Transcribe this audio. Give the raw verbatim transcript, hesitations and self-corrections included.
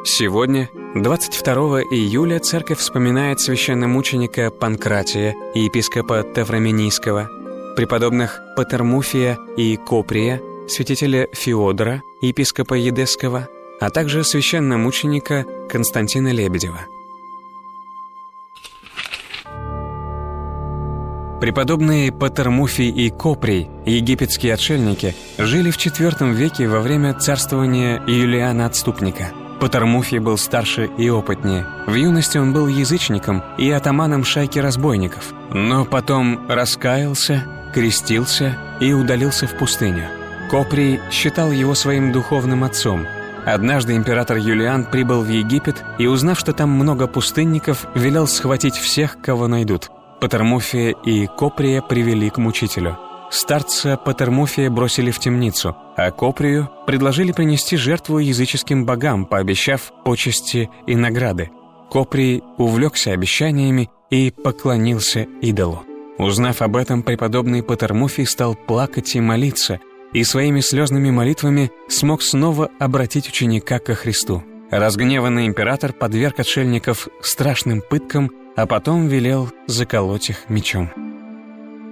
Сегодня, двадцать второго июля, церковь вспоминает священномученика Панкратия и епископа Тавраминийского, преподобных Патермуфия и Коприя, святителя Феодора, епископа Едесского, а также священномученика Константина Лебедева. Преподобные Патермуфий и Коприй, египетские отшельники, жили в четвёртом веке во время царствования Юлиана Отступника. Патермуфий был старше и опытнее. В юности он был язычником и атаманом шайки разбойников, но потом раскаялся, крестился и удалился в пустыню. Коприй считал его своим духовным отцом. Однажды император Юлиан прибыл в Египет и, узнав, что там много пустынников, велел схватить всех, кого найдут. Патермуфия и Коприя привели к мучителю. Старца Патермуфия бросили в темницу, а Коприю предложили принести жертву языческим богам, пообещав почести и награды. Коприй увлекся обещаниями и поклонился идолу. Узнав об этом, преподобный Патермуфий стал плакать и молиться, и своими слезными молитвами смог снова обратить ученика ко Христу. Разгневанный император подверг отшельников страшным пыткам, а потом велел заколоть их мечом.